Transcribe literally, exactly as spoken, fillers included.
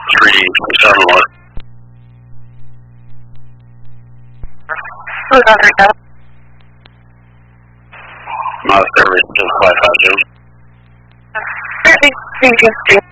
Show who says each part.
Speaker 1: three twenty-seven one.
Speaker 2: Who's on right now?
Speaker 1: My service is five five zero.
Speaker 2: Thank you.